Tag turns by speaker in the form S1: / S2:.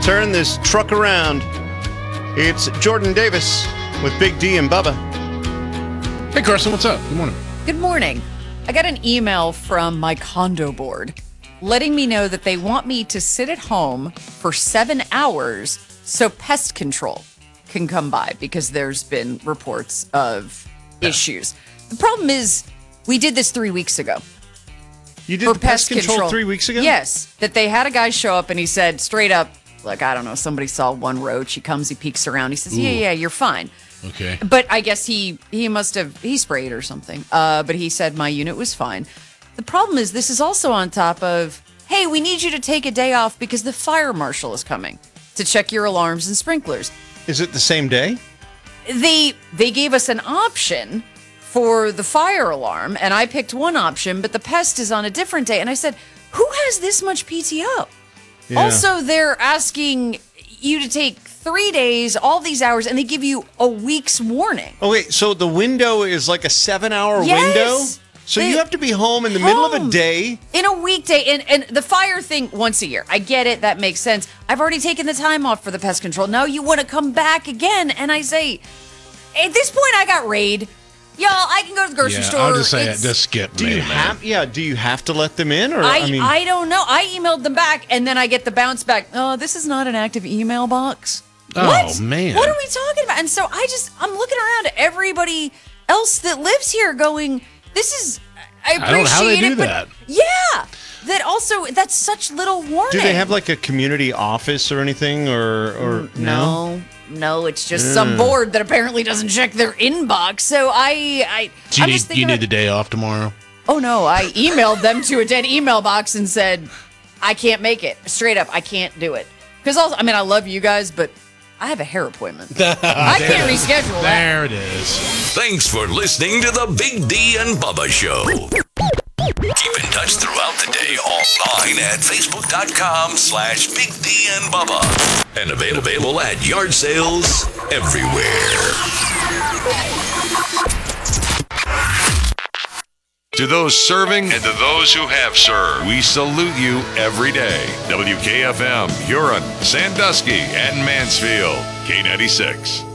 S1: Turn this truck around. It's Jordan Davis with Big D and Bubba.
S2: Hey, Carson, what's up? Good morning.
S3: Good morning. I got an email from my condo board letting me know that they want me to sit at home for 7 hours so pest control can come by because there's been reports of issues. The problem is we did this 3 weeks ago.
S1: You did pest control 3 weeks ago?
S3: Yes, that they had a guy show up and he said straight up, look, I don't know, somebody saw one roach. He comes, he peeks around. He says, yeah, you're fine.
S2: Okay.
S3: But I guess he sprayed or something. But he said my unit was fine. The problem is this is also on top of, hey, we need you to take a day off because the fire marshal is coming to check your alarms and sprinklers.
S1: Is it the same day?
S3: They gave us an option for the fire alarm, and I picked one option, but the pest is on a different day. And I said, who has this much PTO? Yeah. Also, they're asking you to take 3 days, all these hours, and they give you a week's warning.
S1: Oh, wait, so the window is like a 7-hour window? So you have to be home in the middle of a day?
S3: In a weekday. And the fire thing, once a year. I get it. That makes sense. I've already taken the time off for the pest control. Now you want to come back again. And I say, at this point, I got raid. Y'all, I can go to the grocery store.
S2: I'll just say it. Just skip
S1: do
S2: me,
S1: you
S2: man.
S1: do you have to let them in? Or
S3: I don't know. I emailed them back, and then I get the bounce back. Oh, this is not an active email box.
S2: Oh,
S3: what?
S2: Man.
S3: What are we talking about? And so I'm looking around at everybody else that lives here going, this is, I appreciate
S2: I don't know how they do
S3: it, but
S2: that.
S3: yeah. That's such little warning.
S1: Do they have like a community office or anything or no?
S3: No, it's just some board that apparently doesn't check their inbox. So
S2: Do you need the day off tomorrow?
S3: Oh no, I emailed them to a dead email box and said, I can't make it. Straight up, I can't do it. Because also, I love you guys, but I have a hair appointment. I can't reschedule that.
S2: There it is.
S4: Thanks for listening to the Big D and Bubba Show. Keep in touch throughout the day online at Facebook.com/Big D and Bubba. And available at yard sales everywhere. To those serving and to those who have served, we salute you every day. WKFM, Huron, Sandusky, and Mansfield. K96.